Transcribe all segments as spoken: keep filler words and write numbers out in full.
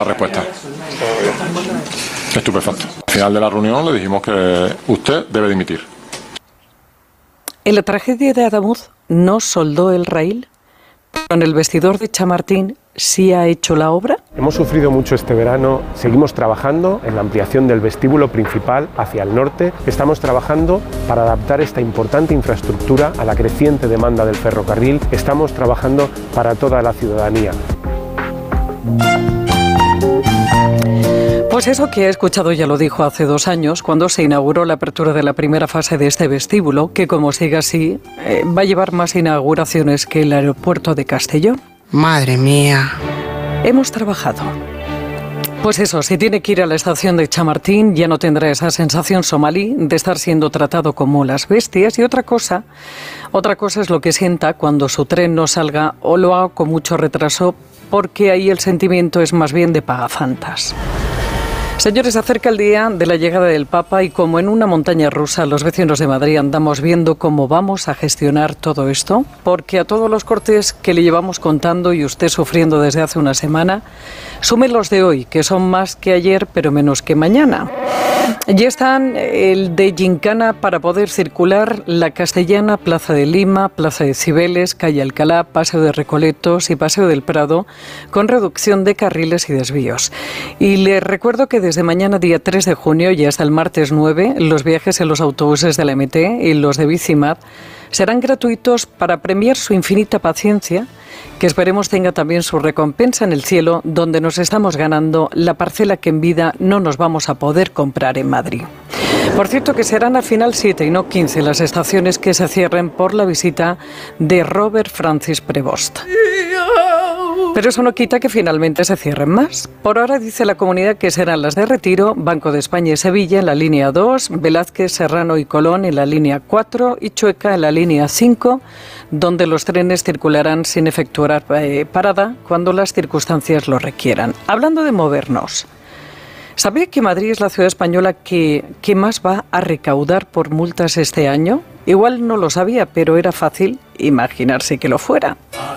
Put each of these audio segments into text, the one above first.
La respuesta. Estupefacto. Al final de la reunión le dijimos que usted debe dimitir. En la tragedia de Adamuz no soldó el raíl, pero en el vestidor de Chamartín sí ha hecho la obra. Hemos sufrido mucho este verano, seguimos trabajando en la ampliación del vestíbulo principal hacia el norte. Estamos trabajando para adaptar esta importante infraestructura a la creciente demanda del ferrocarril. Estamos trabajando para toda la ciudadanía. Pues eso que he escuchado ya lo dijo hace dos años, cuando se inauguró la apertura de la primera fase de este vestíbulo, que como siga así, eh, va a llevar más inauguraciones que el aeropuerto de Castellón. Madre mía. Hemos trabajado. Pues eso, si tiene que ir a la estación de Chamartín, ya no tendrá esa sensación somalí de estar siendo tratado como las bestias. Y otra cosa, otra cosa es lo que sienta cuando su tren no salga o lo haga con mucho retraso, porque ahí el sentimiento es más bien de pagafantas. Señores, acerca el día de la llegada del Papa y como en una montaña rusa los vecinos de Madrid andamos viendo cómo vamos a gestionar todo esto, porque a todos los cortes que le llevamos contando y usted sufriendo desde hace una semana, sume los de hoy, que son más que ayer pero menos que mañana. Ya están el de Gincana para poder circular la Castellana, Plaza de Lima, Plaza de Cibeles, Calle Alcalá, Paseo de Recoletos y Paseo del Prado, con reducción de carriles y desvíos. Y les recuerdo que desde mañana, día tres de junio, y hasta el martes nueve, los viajes en los autobuses de la M T y los de Bicimad serán gratuitos para premiar su infinita paciencia, que esperemos tenga también su recompensa en el cielo, donde nos estamos ganando la parcela que en vida no nos vamos a poder comprar en Madrid. Por cierto, que serán al final siete y no quince las estaciones que se cierren por la visita de Robert Francis Prevost. Pero eso no quita que finalmente se cierren más. Por ahora dice la comunidad que serán las de Retiro, Banco de España y Sevilla en la línea dos, Velázquez, Serrano y Colón en la línea cuatro y Chueca en la línea cinco, donde los trenes circularán sin efectuar eh, parada cuando las circunstancias lo requieran. Hablando de movernos, ¿sabía que Madrid es la ciudad española que, que más va a recaudar por multas este año? Igual no lo sabía, pero era fácil imaginarse que lo fuera.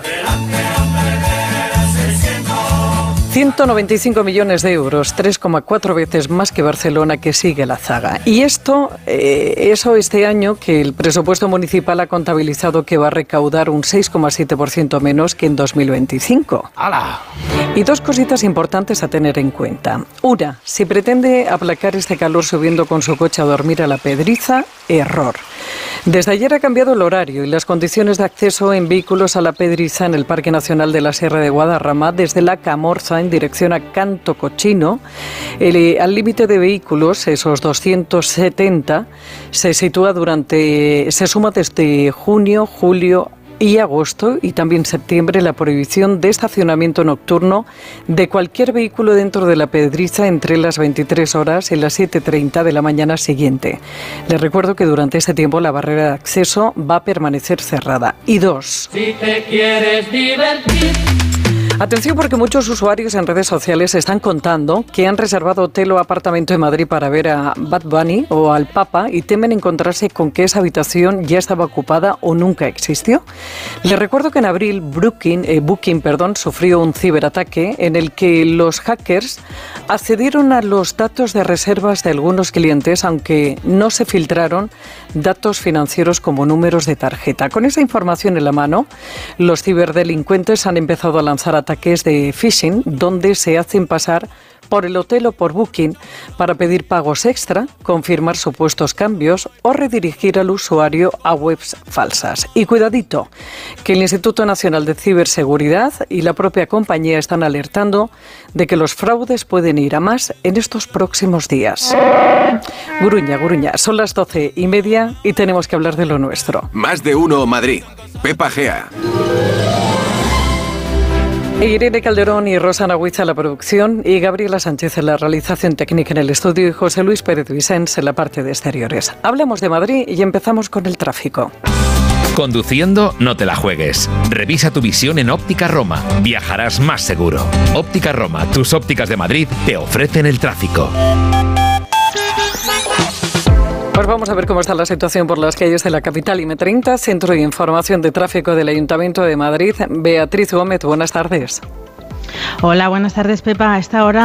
ciento noventa y cinco millones de euros, tres coma cuatro veces más que Barcelona, que sigue la zaga. Y esto, eh, eso este año, que el presupuesto municipal ha contabilizado que va a recaudar un seis coma siete por ciento menos que en dos mil veinticinco. ¡Hala! Y dos cositas importantes a tener en cuenta. Una, si pretende aplacar este calor subiendo con su coche a dormir a la Pedriza, error. Desde ayer ha cambiado el horario y las condiciones de acceso en vehículos a la Pedriza en el Parque Nacional de la Sierra de Guadarrama, desde la Camorza en dirección a Canto Cochino. El, al límite de vehículos, esos doscientos setenta, se sitúa durante, se suma desde junio, julio y agosto y también septiembre la prohibición de estacionamiento nocturno de cualquier vehículo dentro de la Pedriza entre las veintitrés horas y las siete treinta de la mañana siguiente. Les recuerdo que durante este tiempo la barrera de acceso va a permanecer cerrada. Y dos. Si te quieres divertir. Atención, porque muchos usuarios en redes sociales están contando que han reservado hotel o apartamento en Madrid para ver a Bad Bunny o al Papa y temen encontrarse con que esa habitación ya estaba ocupada o nunca existió. Les recuerdo que en abril Booking, eh, Booking perdón, sufrió un ciberataque en el que los hackers accedieron a los datos de reservas de algunos clientes, aunque no se filtraron datos financieros como números de tarjeta. Con esa información en la mano, los ciberdelincuentes han empezado a lanzar ataques de phishing, donde se hacen pasar por el hotel o por Booking para pedir pagos extra, confirmar supuestos cambios o redirigir al usuario a webs falsas. Y cuidadito, que el Instituto Nacional de Ciberseguridad y la propia compañía están alertando de que los fraudes pueden ir a más en estos próximos días. Guruña, guruña, son las doce y media y tenemos que hablar de lo nuestro. Más de uno Madrid. Pepa Gea. Irene Calderón y Rosana Huiza en la producción y Gabriela Sánchez en la realización técnica en el estudio y José Luis Pérez Vicens en la parte de exteriores. Hablamos de Madrid y empezamos con el tráfico. Conduciendo, no te la juegues. Revisa tu visión en Óptica Roma. Viajarás más seguro. Óptica Roma, tus ópticas de Madrid, te ofrecen el tráfico. Pues vamos a ver cómo está la situación por las calles de la capital. I M treinta, Centro de Información de Tráfico del Ayuntamiento de Madrid. Beatriz Gómez, buenas tardes. Hola, buenas tardes, Pepa. A esta hora